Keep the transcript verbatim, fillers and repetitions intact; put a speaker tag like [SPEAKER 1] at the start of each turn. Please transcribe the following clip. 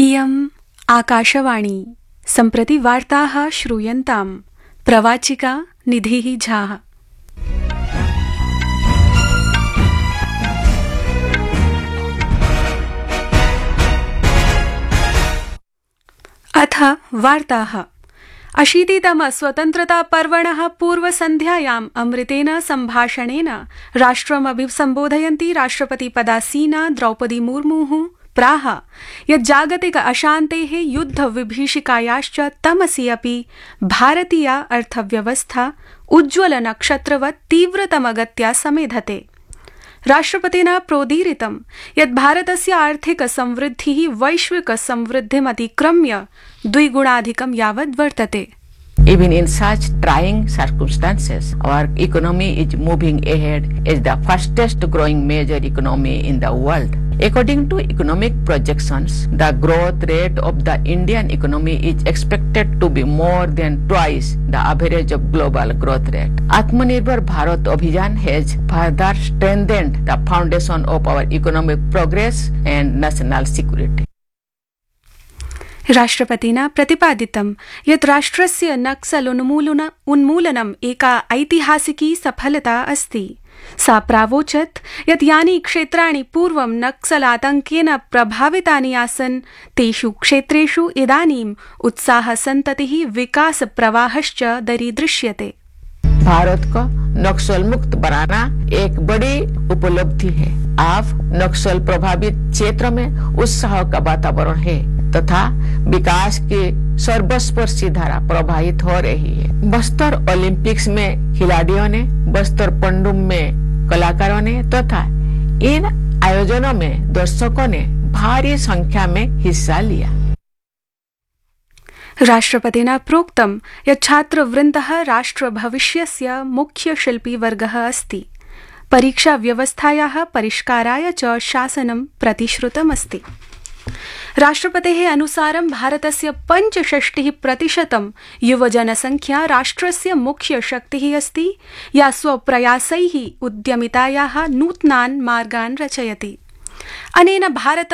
[SPEAKER 1] इयम् आकाशवाणी सम्प्रति वार्ताः श्रूयन्ताम् प्रवाचिका निधिः झा। अथ वार्ताः। अशीतितम स्वतन्त्रता पर्वणः पूर्वसन्ध्यायाम् अमृतेन सम्भाषणेन राष्ट्रम् अभिसम्बोधयन्ती राष्ट्रपतिपदासीना द्रौपदी मुर्मुः प्राह यत् जागतिक अशान्तेः युद्ध विभीषिकायाश्च तमसि अपि भारतीया अर्थव्यवस्था उज्ज्वल नक्षत्रवत् तीव्रतमगत्या समेधते। राष्ट्रपतिना प्रोदीरितं यत् भारतस्य आर्थिक संवृद्धिः वैश्विक संवृद्धिमतिक्रम्य द्विगुणाधिकं यावत् वर्तते।
[SPEAKER 2] Even in such trying circumstances, our economy is moving ahead as the fastest growing major economy in the world. According to economic projections, the growth rate of the Indian economy is expected to be more than twice the average of global growth rate. Atmanirbhar Bharat Abhiyan has further strengthened the foundation of our economic progress and national security.
[SPEAKER 1] राष्ट्रपतिना प्रतिपादितं यत् राष्ट्रस्य नक्सल उन्मूलन उन्मूलनम् एका ऐतिहासिकी सफलता अस्ति। सा प्रावोचत् यत् यानि क्षेत्राणि पूर्वं नक्सलातङ्केन प्रभावितानि आसन् तेषु क्षेत्रेषु इदानीम् उत्साहसन्ततिः विकास प्रवाहश्च दरीदृश्यते।
[SPEAKER 2] भारत को नक्सल मुक्त बनाना एक बड़ी उपलब्धि है। अब नक्सल प्रभावित क्षेत्र में उत्साह का वातावरण है तथा विकास की सर्वस्पर्शी धारा प्रवाहित हो रही है। बस्तर ओलंपिक्स में खिलाड़ियों ने, बस्तर पंडुम में कलाकारों ने तथा इन आयोजनों में दर्शकों ने भारी संख्या में हिस्सा लिया।
[SPEAKER 1] राष्ट्रपतिना प्रोक्तं यत् छात्रवृन्दः राष्ट्रभविष्यस्य मुख्य शिल्पी वर्गः अस्ति। परीक्षा व्यवस्थायाः परिष्काराय च शासनं प्रतिश्रुतमस्ति। राष्ट्रपतेः अनुसारं भारतस्य पंचषष्टिः प्रतिशतं युवजनसंख्या राष्ट्रस्य मुख्य शक्तिः अस्ति या स्वप्रयासैः उद्यमितायाः नूतनान् मार्गान् रचयति। अनेन भारत